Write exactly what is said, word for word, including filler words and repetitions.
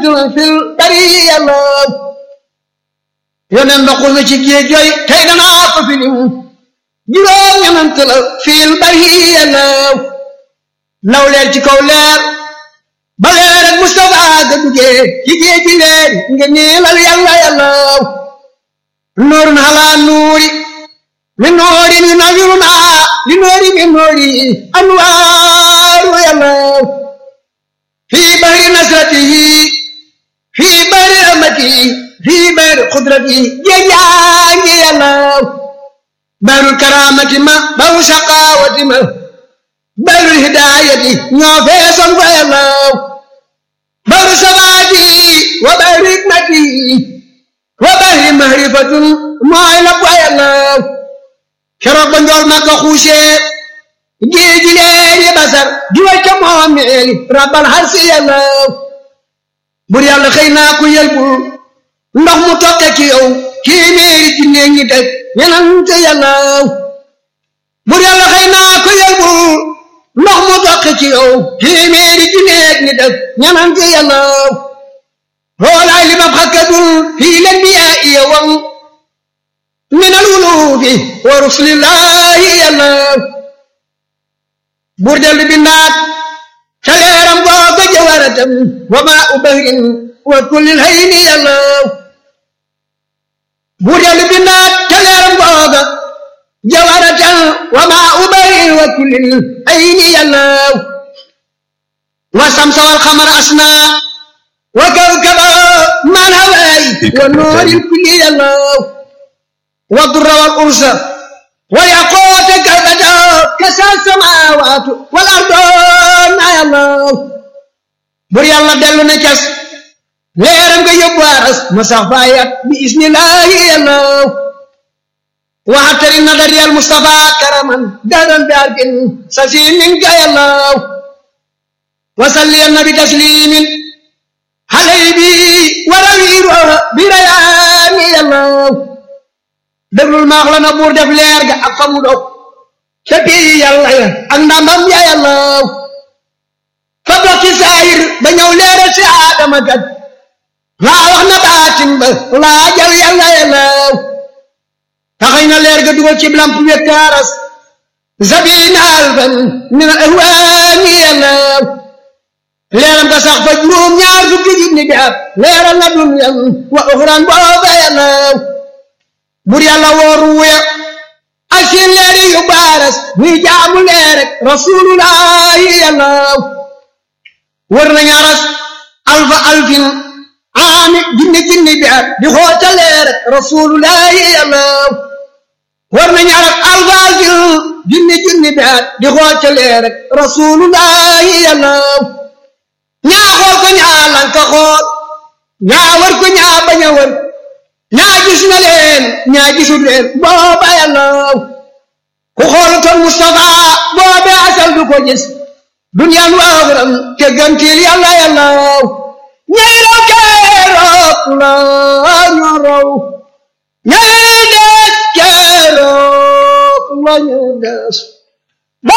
fil bariya law yonen ndoxul na ci géej jooy tey danaa ko filim juróom ñenant la fil bariya law law leer ci kaw leer ba leer ak Mustafa ga duggee ci géej gi leer nga neelal yàlla yàllaw nuurun ala nuuri min nuuri min nawiruna li nuuri min nuuri anwaaru yàllaw fii bahri nasratihi fii bahri rahmatihi fii bahri qudratihi géej yaa ngi yàllaw bahrul karamati ma bahru shaqawati ma bahrul hidayati ñoo feesoon fa yàllaw bahru sabaati wa bahri hikmati wa bahri mahrifatun mooy la fa yàllaw keroog ba njool ma ko xuusee géej gi leeri basar di way ca moomeeli rabbal harsi yàllaw bur yàlla xëy naa ku yelbul ndox mu tokke ci yow téeméeri junne ñi def ñenante yàllaw bur yàlla xëy naa ku yelbul ndox mu tokke ci yow téeméeri junne ñi def ñenante yàllaw hoolaay li ma xakkadul fii leen biyaa iya wang minal wuluufi wa rusulillahi yàllaw buur dellu bindaat ca leeram googa jawaratam wa maa u bahrin wa kullil hayni yàllaw buur dellu bindaat ca leeram googa jawaratam wa maa u bahrin wa kullil hayni yàllaw wa samsa wal xamar asna wa kawkaba man hawaay wa nuuril kulli yàllaw wa durra wal ursa wa yaqoota kalbata kasa samaawaatu wal ardoona yàllaw bur yàlla dellu ne cas leeram nga yóbbu aras ma sax faayat bi isnillahi yàllaw wa hattari nadari al mustafa karaman dadan darkin sasinin ka yàllaw wa salli annabi taslimin halay bi warawiiro bi rayaani yàllaw déglul maax la na buur def leer ga ak fa mu dog ca pii yàlla ya ak ndambam ya yàllaw fa dox ci saayir ba ñëw leeral si aadama kat laa wax na baatin ba laa jal yàlla yàllaw taxay na leer ga dugal ci lamp wekkaaras zabina alfan min al ahwaani yàllaw leeram ga sax fa juróom ñaar fukki junni bi at leeral na dunyan wa uxran booba yàllaw bur yàlla wooru wuya ak seen leeri yu baaras muy jaamu leer rek rasulullahi yàllaw wër nañ aras alfa alfin aami junni junni bi at di xoota leer rek rasulullahi yàllaw wër nañ aras alfa alfin junni junni bi at di xoota leer rek rasulullahi yàllaw ñaa xool ko ñaa lanka xool ñaa wër ko ñaa bañ a wër ñaa gis na leen ñaa gisul leen booba yàllaw ku xoolutoon Mustafa boobe asal du ko gis duniyaan waaxuram te gantil yàlla yàllaw ñay raw keroog la ñu raw ñay des keroog la ñu des